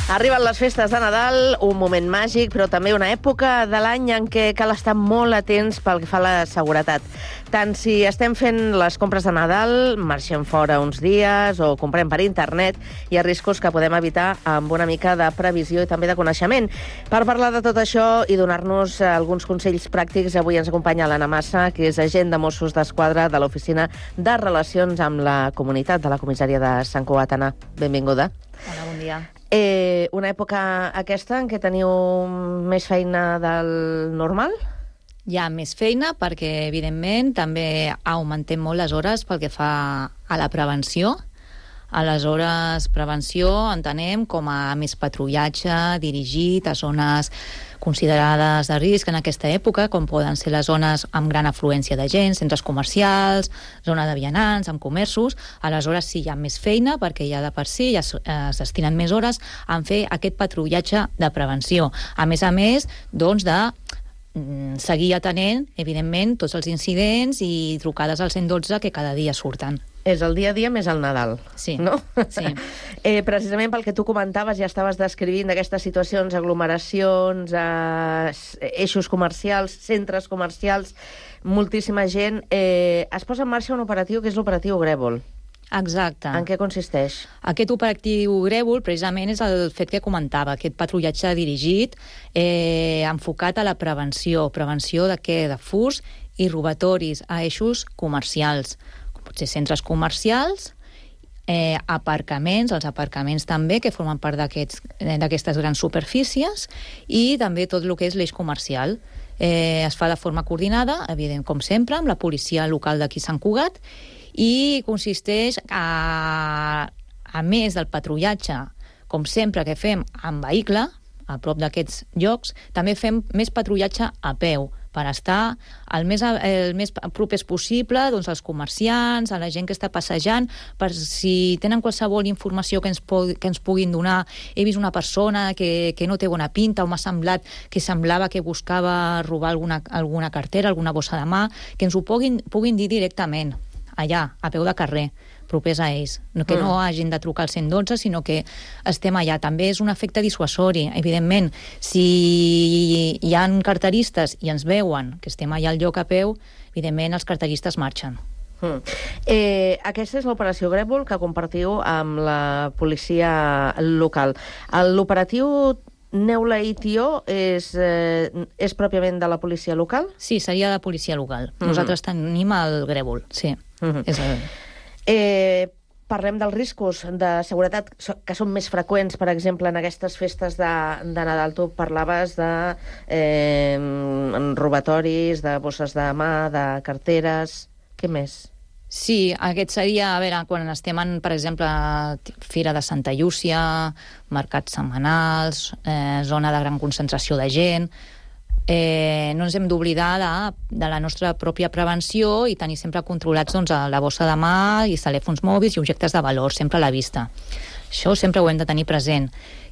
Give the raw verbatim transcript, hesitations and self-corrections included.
Arriben les festes de Nadal, un moment màgic, però també una època de l'any en què cal estar molt atents pel que fa a la seguretat. Tant si estem fent les compres de Nadal, marxem fora uns dies o comprem per internet, hi ha riscos que podem evitar amb una mica de previsió i també de coneixement. Per parlar de tot això i donar-nos alguns consells pràctics, avui ens acompanya l'Anna Massa, que és agent de Mossos d'Esquadra de l'Oficina de Relacions amb la Comunitat de la Comissaria de Sant Cugat. Anna, benvinguda. Hola, bon dia. Eh, una època aquesta en què teniu més feina del normal? Hi ha més feina perquè, evidentment, també augmentem molt les hores pel que fa a la prevenció. Aleshores, prevenció entenem com a més patrullatge dirigit a zones considerades de risc en aquesta època, com poden ser les zones amb gran afluència de gent, centres comercials, zona de vianants, amb comerços. Aleshores sí hi ha més feina perquè ja de per si ja es destinen més hores a fer aquest patrullatge de prevenció. A més a més, doncs, de seguir atenent, evidentment, tots els incidents i trucades al cent i dotze que cada dia surten. És el dia a dia més el Nadal, sí, no? Sí. eh, precisament pel que tu comentaves, ja estaves descrivint d'aquestes situacions, aglomeracions, eh, eixos comercials, centres comercials, moltíssima gent. Eh, es posa en marxa un operatiu que és l'operatiu Grèvol. Exacte. En què consisteix? Aquest operatiu Grèvol precisament és el fet que comentava, aquest patrullatge dirigit eh, enfocat a la prevenció. Prevenció de què? De furs i robatoris a eixos comercials. Potser centres comercials, eh, aparcaments, els aparcaments també, que formen part d'aquestes grans superfícies, i també tot el que és l'eix comercial. Eh, es fa de forma coordinada, evident, com sempre, amb la policia local d'aquí Sant Cugat, i consisteix a, a més del patrullatge, com sempre que fem en vehicle, a prop d'aquests llocs, també fem més patrullatge a peu, per estar el més, el més propers possible doncs, als comerciants, a la gent que està passejant, per si tenen qualsevol informació que ens, pu que ens puguin donar. He vist una persona que, que no té bona pinta o m'ha semblat que semblava que buscava robar alguna, alguna cartera, alguna bossa de mà, que ens ho puguin, puguin dir directament, allà, a peu de carrer, propers a ells. No, que mm. no hagin de trucar al cent i dotze, sinó que estem allà. També és un efecte dissuasori. Evidentment, si hi ha carteristes i ens veuen que estem allà al lloc a peu, evidentment els carteristes marxen. Mm. Eh, aquesta és l'operació Grèvol que compartiu amb la policia local. L'operatiu Neula i Tió és, eh, és pròpiament de la policia local? Sí, seria de policia local. Mm-hmm. Nosaltres tenim el Grèvol, sí. Mm-hmm. És el... Eh, parlem dels riscos de seguretat que són més freqüents, per exemple, en aquestes festes de, de Nadal. Tu parlaves de eh, robatoris, de bosses de mà, de carteres... Què més? Sí, aquest seria, a veure, quan estem en, per exemple, Fira de Santa Llúcia, mercats setmanals, eh, zona de gran concentració de gent... Eh, no ens hem d'oblidar de, de la nostra pròpia prevenció i tenir sempre controlats doncs, la bossa de mà i telèfons mòbils i objectes de valor, sempre a la vista. Això sempre ho hem de tenir present.